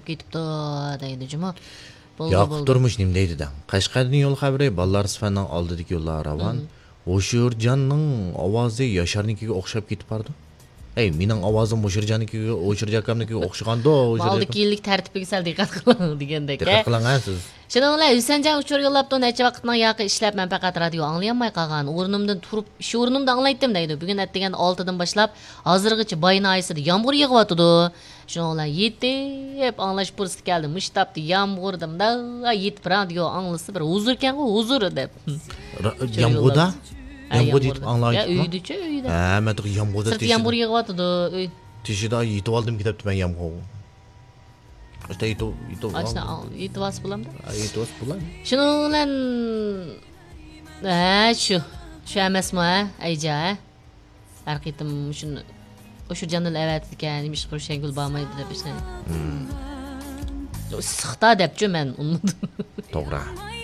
ketibdi deydi juma. Yoqib turmuş nim deydi de. Qashqarning yo'l xabari ballar sifatning oldidagi yo'llar ravon. O'shirjanning ovozi Yasharnikiga o'xshab ketib bordi. Ey, mening ovozim O'shirjanikiga, O'shirjakamnikiga o'xshaganda, Oldiki yillik tartibiga sal diqqat qiling degandek. Diqqat qiling siz. Shundan bilan Husanjon uchur yo'llabdi, necha vaqtning yaqi ishlab men faqat radio anglayolmay qolgan. O'rnimdan turib, ish o'rnimda anglaytdim deydi. Bugun atdigan 6 dan boshlab hozirgacha bayna oysida yomg'ir yog'yotdi. Shundan bilan yetib anglash fursati keldi. Mushtapdi yomg'irdim-da, yetib radio anglasa bir huzur ekan-ku, huzur deb. Yomg'irda Yomg'ir yetib anglaydi. Uyda-chi, uyda. Ha, men yomg'irda teshib. Yomg'ir yog'yotdi. Teshida yetib oldim ketibdi men yomg'ir. İşte itu Açna itu vas bulamda. Itu vas bulam. Şunu bilan şu emasmi ayja. Har qitim shuni o'sha janil avatgan imish Qo'shangul bo'lmaydi deb ishni. Sıxta debchi men uni. To'g'ri.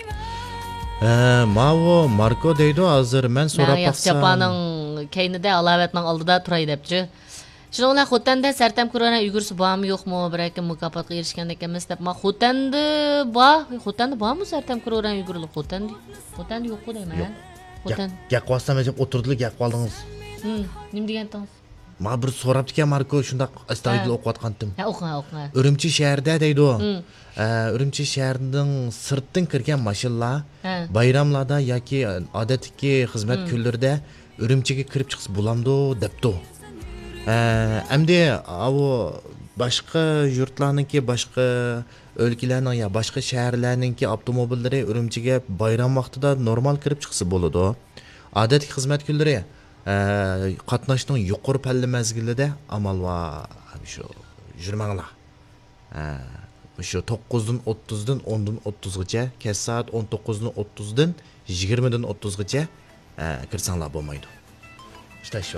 Mavo Marko deydi hozir men so'rab baqsam. Japaning keynida alavatning oldida turay debchi. Shuningdek Xotanda Sartam Kurana Uygursi bormi yo'qmi? Bir-ikki mukofotga erishgan ekanmiz deb. Men Xotanda bormi Sartam Kurana Uygurli Xotanda yo'q deyman. Xotanda. Gap qolsam deb o'tirdilar, gap qoldingiz. Nim degansiz? Men bir so'rabdi-kan Marko shunda astoydil o'qiyotgandim. Ha, o'qi. Urumchi shahrida deydi u. Urumchi shahrining sirtdan kirgan mashinalar bayramlarda yoki odatdagi xizmat kunlarida Urumchiga kirib chiqsa bo'lamdi debdi. Endi o boshqa yurtlarningki, boshqa o'lkalarning ya boshqa shaharlarningki avtomobillari Urumchiga bayram vaqtida normal kirib chiqsa bo'ladi. Odatdagi xizmat kunlari qatnashning yuqori palla mazgilida amal va shu yurmanglar. Shu 9 dan 30 dan 10 dan 30 gacha, kech soat 19 dan 30 dan 20 dan 30 gacha kirsanglar bo'lmaydi. İşte shu.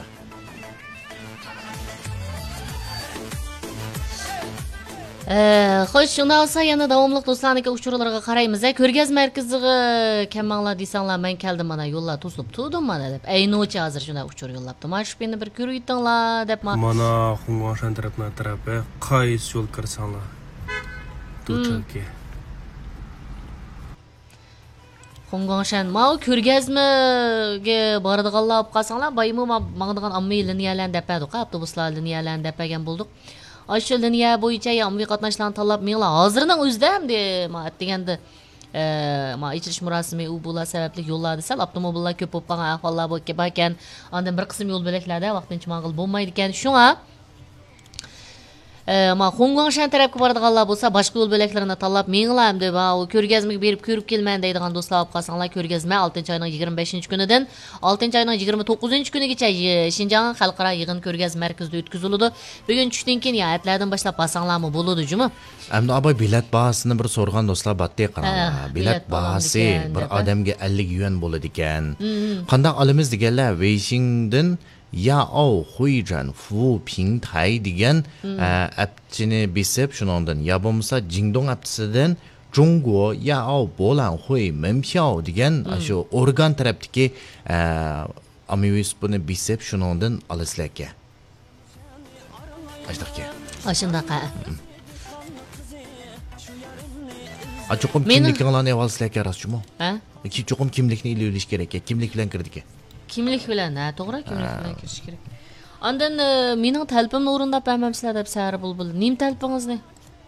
Xo'sh, shundan olsa yana davomli do'stlarniki uchurlarga qaraymiz. Ko'rgaz markaziga kelmanglar desanglar, men keldim mana yo'llar to'silib turdim mana deb. Aynochi hozir shunday uchur yo'llabdi. Mana shu beni bir ko'raytinglar deb mana Xung'anshan tarafi qaysi yo'l kirsanglar. Tuchaki. Xung'anshan ma ko'rgazmaga boradiganlar olib qolsanglar, baymi mangdigan ammiy liniyalarni depadi, avtobuslar liniyalarni depagan bo'ldik. Aşıl dünya boyunca yağmur qatnaşlarını tanlab minglar hozirning o'zida hamda deganda içirish murosimi u bo'la sababli yo'llarda sal avtomobillar ko'p bo'lib qolgan ahvollar bo'lib ekan. Ondan bir qism yo'l belaklarda vaqtincha mang'il bo'lmaydi ekan. Shunga Xung'anshan tarafga boradiganlar bo'lsa, boshqa yo'l belaklarini tanlab minglar hamda ko'rgazmaga berib ko'rib kelman deydigan do'stlar olib qolsanglar, ko'rgazma 6-oyning 25-kunidan 6-oyning 29-kunigacha Xinjiang xalqaro yig'in ko'rgazma markazida o'tkaziladi. Bugun tushdan keyin atlardan boshlab qolsanglarmi bo'ladi, juma. Endi abay bilet bahasini bir so'rgan do'stlar batday qaranglar. Bilet bahasi bir odamga 50 yuan bo'ladi ekan. Qanday olamiz deganlar, Weixingdan Yao Huizhan Fu Pingtai degan appchini besib shuningdan ya bo'lmasa Jingdong appchisidan Zhongguo Yao Bolan Hui Menpiao degan shu organ tarafdagi amivspuni besib shuningdan olasizlar ekan. Ajdaqqa. Ashundaqa. Cho'qim kimliklarni olsizlar ekan rostmi? Cho'qim kimlikni ilib kerak ekan. Kimlik bilan kirdik. Kimlik bilan, to'g'ri, kimlik bilan kirish kerak. Ondan mening talpimni o'rindab bermamsizlar deb sari bulbul. Nim talpingizni?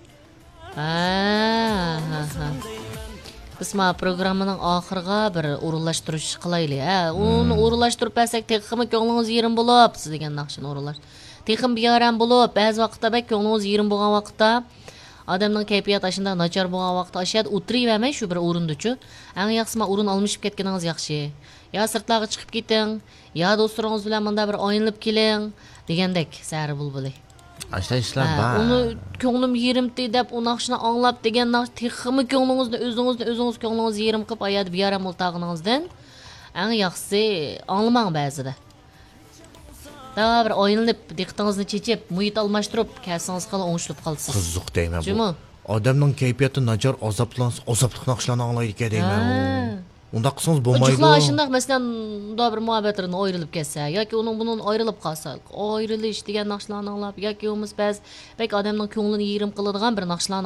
Biz ma programmaning oxiriga bir o'rinlashtirish qilaylik. Uni o'rinlashtirib bersak, texmi ko'nglingiz yerim bo'lib, siz degan naqshini o'rinlash. Texim biyaram bo'lib, ba'zi vaqtda bak ko'nglingiz yerim bo'lgan vaqtda odamning kayfiyati ashunda nachar bo'lgan vaqtda ashad o'tirib shu bir o'rindachu. Eng yaxshisi o'rin almashib ketganingiz yaxshi. Ya sirtlarga chiqib keting, ya do'stlaringiz bilan menda bir o'yinlab keling degandek sari bulbuli. Ashlar bor. Uni ko'nglim yerimdi deb u naqshni anglab degan naqsh texmi ko'nglingizni o'zingiz ko'nglingiz yerim qilib ayad bir yaram o'ltag'ingizdan eng yaxshisi anglamang ba'zida. Da bir o'yinlab diqqatingizni chechib, muhit almashtirib, kelsangiz qala o'ngishib qolsiz. Qiziq deyman bu. Odamning kayfiyati nachar azoblik naqshlarni anglaydi ekan deyman. Unda qismingiz bo'lmaydi. Ular shunday masalan bir muhabbatlarni ayrilib ketsa yoki bunun ayrilib qolsa, ayrilish degan naqshlarni anglab yoki o'miz ba'zi odamning ko'nglini yerim qiladigan bir naqshlarni